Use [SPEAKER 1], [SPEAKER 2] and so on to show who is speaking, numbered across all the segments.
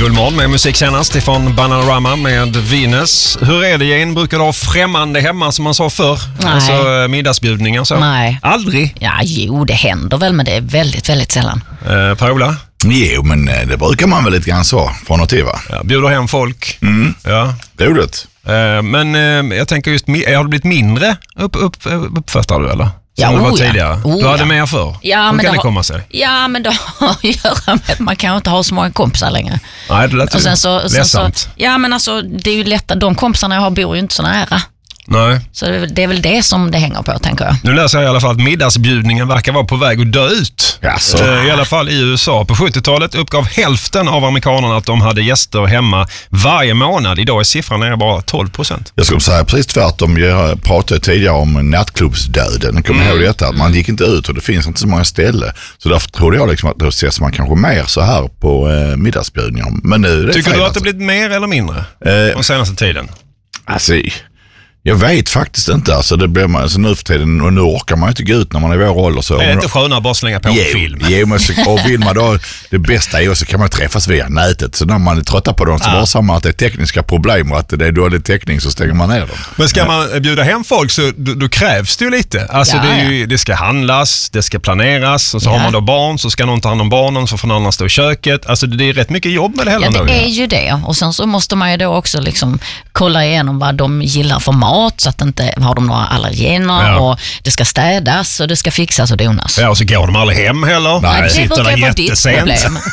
[SPEAKER 1] Gullmorgon med musikkännast ifrån Bananarama med Venus. Hur är det igen? Brukar du ha främmande hemma som man sa förr?
[SPEAKER 2] Nej.
[SPEAKER 1] Alltså middagsbjudningar så?
[SPEAKER 2] Nej.
[SPEAKER 1] Aldrig?
[SPEAKER 2] Ja, jo, det händer väl, men det är väldigt, väldigt sällan.
[SPEAKER 1] Per-Ola?
[SPEAKER 3] Jo, men det brukar man väl lite grann så från och till, va?
[SPEAKER 1] Ja, bjuder hem folk. Ja.
[SPEAKER 3] Roligt.
[SPEAKER 1] Men jag tänker just, har det blivit mindre uppfattar du eller? Som det var tidigare. Du hade mer för.
[SPEAKER 2] Ja,
[SPEAKER 1] Hur
[SPEAKER 2] men
[SPEAKER 1] kan det komma sig?
[SPEAKER 2] Ja, men det har att göra med att man kan inte ha så många kompisar längre.
[SPEAKER 1] Nej, det lät
[SPEAKER 2] Och sen så,
[SPEAKER 1] ledsamt.
[SPEAKER 2] ja, men alltså, det är ju lätt att de kompisarna jag har bor ju inte så nära.
[SPEAKER 1] Nej.
[SPEAKER 2] Så det är väl det som det hänger på, tänker jag.
[SPEAKER 1] Nu läser jag i alla fall att middagsbjudningen verkar vara på väg att dö ut.
[SPEAKER 3] Jaså.
[SPEAKER 1] I alla fall i USA. På 70-talet uppgav hälften av amerikanerna att de hade gäster hemma varje månad. Idag är siffran nere bara 12%.
[SPEAKER 3] Jag skulle säga precis tvärtom. Jag pratade tidigare om nattklubbsdöden. Kommer ihåg detta? Att man gick inte ut och det finns inte så många ställen. Så därför trodde jag liksom att då ses man kanske mer så här på middagsbjudningar. Men nu är det
[SPEAKER 1] Tycker
[SPEAKER 3] fel,
[SPEAKER 1] du att det blivit mer eller mindre den senaste tiden?
[SPEAKER 3] Alltså, jag vet faktiskt inte. Alltså, det blir man, alltså, nu för tiden, och nu orkar man inte gå ut när man är i vår ålder. Så,
[SPEAKER 1] är det inte skönare att bara slänga på en film?
[SPEAKER 3] Jo, men och vill man då, det bästa är så kan man träffas via nätet. Så när man är trötta på dem så varsar man att det är tekniska problem och att det är dålig täckning så stänger man ner dem.
[SPEAKER 1] Men ska man bjuda hem folk så då krävs det ju lite. Alltså det ska handlas, det ska planeras och så har man då barn så ska någon ta hand om barnen så får någon annan stå i köket. Alltså det är rätt mycket jobb med det hela.
[SPEAKER 2] Ja, det är ju det. Och sen så måste man ju då också liksom kolla igenom vad de gillar för mat så att inte har de några allergener och det ska städas och det ska fixas och donas.
[SPEAKER 1] Ja, och så går de aldrig hem heller.
[SPEAKER 3] Nej,
[SPEAKER 2] det
[SPEAKER 1] sitter där jättesent.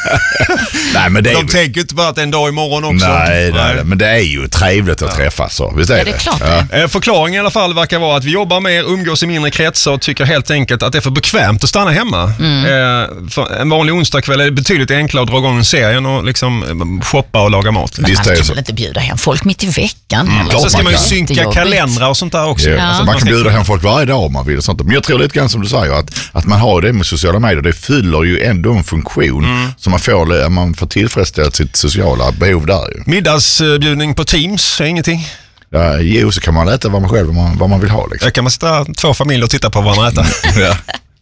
[SPEAKER 3] Nej, men
[SPEAKER 1] de tänker inte bara att en dag imorgon också.
[SPEAKER 3] Nej, men det är ju trevligt att träffas så. Visst är
[SPEAKER 2] det är klart
[SPEAKER 3] det.
[SPEAKER 1] Förklaringen i alla fall verkar vara att vi jobbar mer, umgås i mindre kretsar och tycker helt enkelt att det är för bekvämt att stanna hemma. För en vanlig onsdagkväll är det betydligt enklare att dra igång en serien och liksom shoppa och laga mat.
[SPEAKER 2] Men man kan väl inte bjuda hem folk mitt i veckan?
[SPEAKER 1] Så ska man ju synka kalendrar och sånt där också.
[SPEAKER 3] Ja. Alltså, man kan bjuda hem folk varje dag om man vill och sånt. Men jag tror lite grann som du säger att man har det med sociala medier. Det fyller ju ändå en funktion så man får tillfredsställa sitt sociala behov där ju.
[SPEAKER 1] Middagsbjudning på Teams är ingenting.
[SPEAKER 3] Ja, jo, så kan man äta vad man vill ha. Liksom.
[SPEAKER 1] Där kan man sitta två familjer och titta på vad man äter.
[SPEAKER 3] Ja.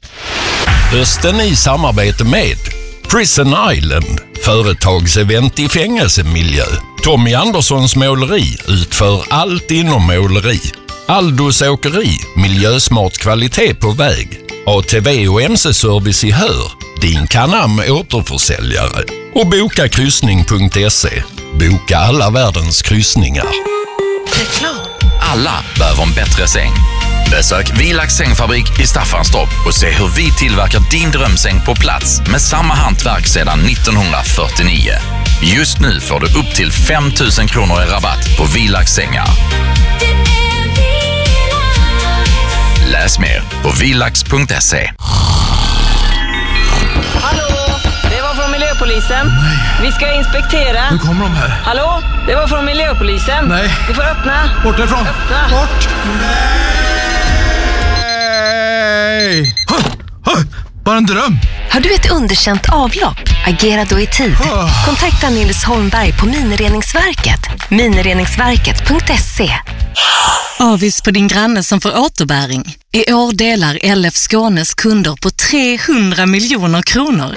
[SPEAKER 4] Hösten i samarbete med Prison Island, företagsevent i fängelsemiljö. Tommy Anderssons måleri utför allt inom måleri. Aldos åkeri, miljösmart kvalitet på väg. ATV och MC-service i Hör, din Canam återförsäljare. Och bokakryssning.se, boka alla världens kryssningar.
[SPEAKER 5] Alla behöver en bättre säng. Besök Vilax sängfabrik i Staffanstorp och se hur vi tillverkar din drömsäng på plats med samma hantverk sedan 1949. Just nu får du upp till 5 000 kronor i rabatt på Vilax sängar. Läs mer på vilax.se.
[SPEAKER 6] Hallå, det var från miljöpolisen.
[SPEAKER 7] Nej.
[SPEAKER 6] Vi ska inspektera.
[SPEAKER 7] Nu kommer de här.
[SPEAKER 6] Hallå, det var från miljöpolisen.
[SPEAKER 7] Nej.
[SPEAKER 6] Du får öppna.
[SPEAKER 7] Bort därifrån.
[SPEAKER 6] Öppna.
[SPEAKER 7] Bort.
[SPEAKER 1] Nej!
[SPEAKER 7] Bara en dröm.
[SPEAKER 8] Har du ett underkänt avlopp? Agera då i tid. Kontakta Nils Holmberg på Minireningsverket. Minireningsverket.se.
[SPEAKER 9] Avis på din granne som får återbäring. I år delar LF Skånes kunder på 300 miljoner kronor.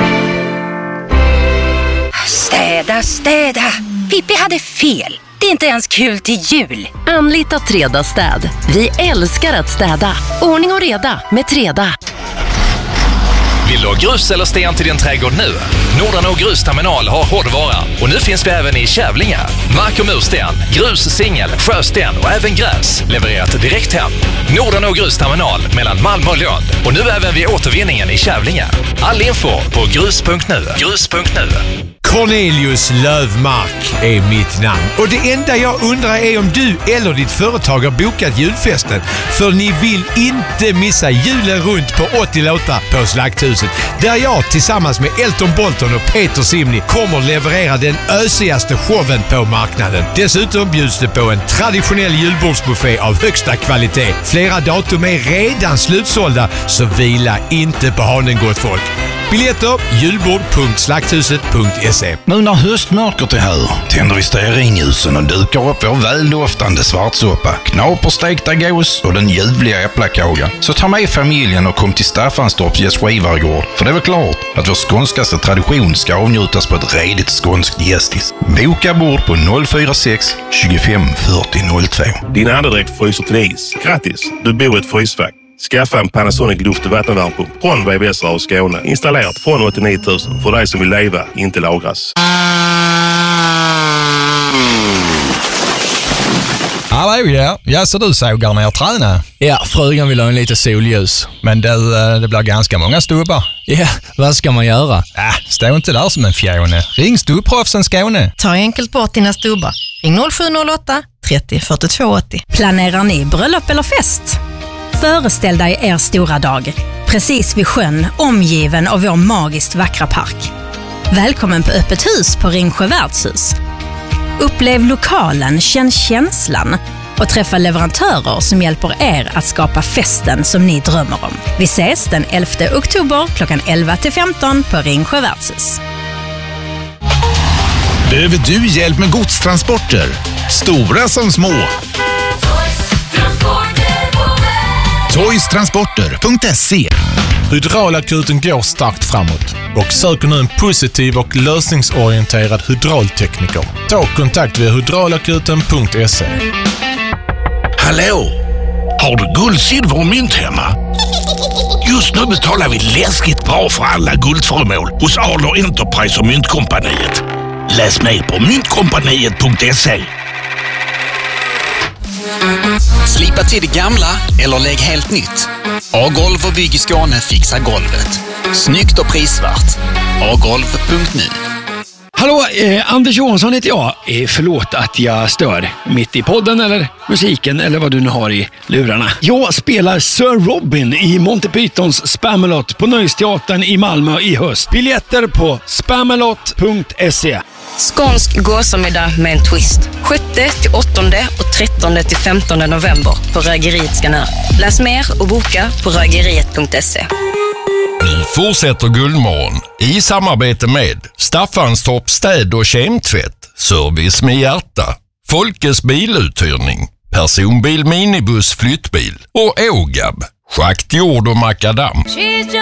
[SPEAKER 10] Städa. Pippi hade fel. Det är inte ens kul till jul.
[SPEAKER 8] Anlita Treda städ. Vi älskar att städa. Ordning och reda med Treda.
[SPEAKER 11] Vill du ha grus eller sten till din trädgård nu? Nordanå Grusterminal har hårdvara och nu finns vi även i Kävlinge. Mark- och mursten, grus, singel, sjösten och även gräs levererat direkt hem. Nordanå Grusterminal mellan Malmö och Lund och nu även vid återvinningen i Kävlinge. All info på grus.nu.
[SPEAKER 12] Cornelius Lövmark är mitt namn. Och det enda jag undrar är om du eller ditt företag har bokat julfesten. För ni vill inte missa julen runt på 80 låtar på Slakthuset. Där jag tillsammans med Elton Bolton och Peter Simni kommer leverera den ösigaste showen på marknaden. Dessutom bjuds det på en traditionell julbordsbuffé av högsta kvalitet. Flera datum är redan slutsålda, så vila inte på hanen, gott folk. Biljetter julbord.slakthuset.se.
[SPEAKER 13] Nu när höstmörkret är här tänder vi stearinljusen och dukar upp vår väldoftande svartsoppa, knaperstekta gås och den ljuvliga äpplakagan. Så ta med familjen och kom till Staffanstorps gästgivargård. För det är väl klart att vår skånskaste tradition ska avnjutas på ett redigt skånskt gästis. Boka bord på 046 25 40 02.
[SPEAKER 14] Din andedräkt fryser till is. Grattis! Du bor i ett frysfack. Skaffa en Panasonic luft- och vattenvärmepump från VVS och Skåne. Installerat från 89 000 för dig som vill leva, inte lagras.
[SPEAKER 15] Hallå ja, så du sågar ner träna?
[SPEAKER 16] Ja, frugan vill ha en lite solljus.
[SPEAKER 15] Men det blir ganska många stubbar.
[SPEAKER 16] Ja, vad ska man göra?
[SPEAKER 15] Stå inte där som en fjone. Ring Stubbproffsen Skåne.
[SPEAKER 17] Ta enkelt bort dina stubbar. Ring 0708 30 42 80.
[SPEAKER 18] Planerar ni bröllop eller fest? Föreställ dig er stora dag. Precis vid sjön, omgiven av vår magiskt vackra park. Välkommen på öppet hus på Ringsjö värdshus. Upplev lokalen, känn känslan och träffa leverantörer som hjälper er att skapa festen som ni drömmer om. Vi ses den 11 oktober klockan 11-15 på Ringsjö värdshus.
[SPEAKER 19] Behöver du hjälp med godstransporter? Stora som små. Toystransporter.se.
[SPEAKER 20] Hydraulakuten går starkt framåt och söker nu en positiv och lösningsorienterad hydraultekniker. Ta kontakt via hydraulakuten.se.
[SPEAKER 21] Hallå! Har du guld, silver och mynt hemma? Just nu betalar vi läskigt bra för alla guldföremål hos Adler Enterprise och Myntkompaniet. Läs mer på myntkompaniet.se.
[SPEAKER 22] Slipa till det gamla eller lägg helt nytt. A-golv och bygg i Skåne fixar golvet. Snyggt och prisvärt. agolv.nu.
[SPEAKER 23] Hallå, Anders Johansson heter jag. Förlåt att jag stör mitt i podden eller musiken eller vad du nu har i lurarna. Jag spelar Sir Robin i Monty Pythons Spamalot på Nöjesteatern i Malmö i höst. Biljetter på spamalot.se.
[SPEAKER 24] Skånsk gåsamiddag med en twist. 7-8 och 13-15 november på Rögeriet Skanör. Läs mer och boka på rögeriet.se.
[SPEAKER 4] Nu fortsätter Guldmorgon i samarbete med Staffanstorp städ- och kemtvätt, service med hjärta, Folkes biluthyrning, personbil, minibuss, flyttbil och Ågab, schaktjord och makadam.